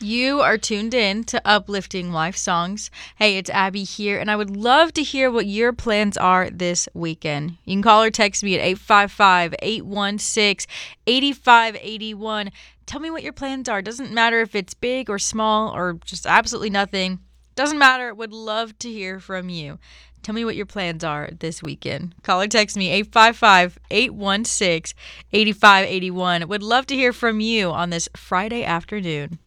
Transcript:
You are tuned in to Uplifting Life Songs. Hey, it's Abby here, and I would love to hear what your plans are this weekend. You can call or text me at 855-816-8581. Tell me what your plans are. Doesn't matter if it's big or small or just absolutely nothing. Doesn't matter. Would love to hear from you. Tell me what your plans are this weekend. Call or text me 855-816-8581. Would love to hear from you on this Friday afternoon.